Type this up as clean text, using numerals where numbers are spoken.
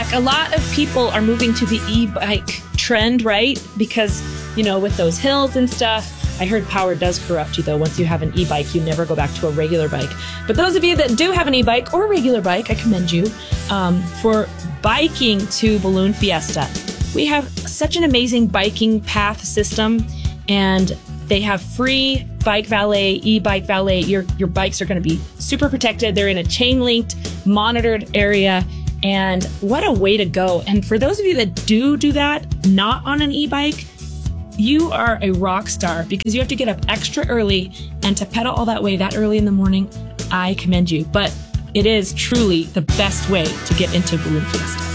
Zach, a lot of people are moving to the e-bike trend, right? Because, you know, with those hills and stuff. I heard power does corrupt you, though. Once you have an e-bike, you never go back to a regular bike. But those of you that do have an e-bike or a regular bike, I commend you for biking to Balloon Fiesta. We have such an amazing biking path system, and they have free bike valet, e-bike valet. Your bikes are going to be super protected. They're in a chain-linked, monitored area. And what a way to go. And for those of you that do that, not on an e-bike, you are a rock star because you have to get up extra early, and to pedal all that way that early in the morning, I commend you. But it is truly the best way to get into Balloon Fiesta.